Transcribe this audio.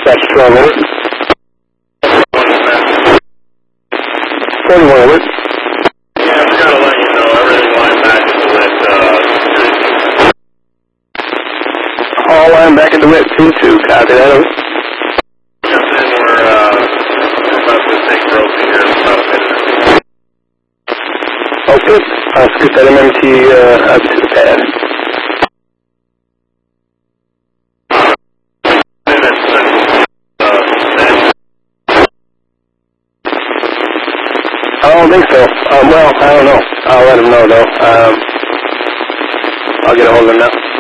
Dispatch 12 over. 41 over. Yeah, I forgot to let you know, everything line back at the lit, All line back at the lit 2-2. Copy that over. Jump in, we're about to take Rosie here in about a minute. Okay. I'll scoot that MMT up to the pad. I don't think so. Well, I don't know. I'll let him know, though. I'll get a hold of him now.